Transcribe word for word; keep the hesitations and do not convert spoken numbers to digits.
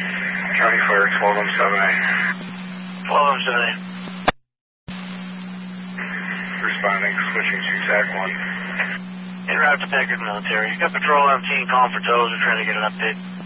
County Fire, twelve M seven A. twelve M seven A. Responding, switching to T A C one. En route to Packard Military. Got patrol on team calling for tows. We're trying to get an update.